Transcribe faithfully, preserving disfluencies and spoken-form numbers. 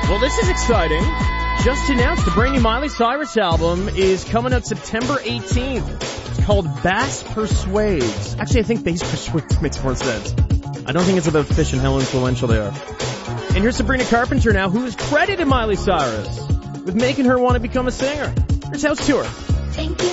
Well, this is exciting. Just announced the brand new Miley Cyrus album is coming out September eighteenth. It's called Bass Persuades. Actually, I think Bass Persuades makes more sense. I don't think it's about fish and how influential they are. And here's Sabrina Carpenter now, who is credited Miley Cyrus with making her want to become a singer. Here's House Tour. Thank you.